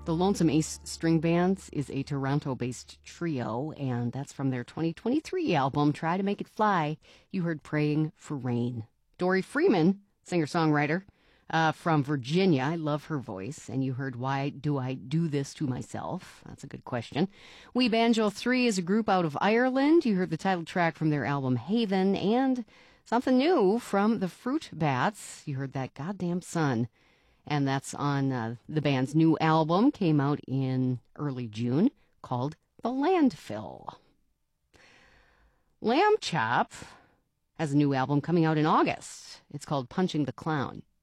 The Lonesome Ace String Bands is a Toronto-based trio, and that's from their 2023 album, Try to Make It Fly. You heard Praying for Rain. Dory Freeman, singer-songwriter from Virginia. I love her voice. And you heard Why Do I Do This to Myself? That's a good question. We Banjo 3 is a group out of Ireland. You heard the title track from their album Haven, and something new from the Fruit Bats. You heard That Goddamn Sun. And that's on the band's new album, came out in early June, called The Landfill. Lamb Chop has a new album coming out in August. It's called Punching the Clown.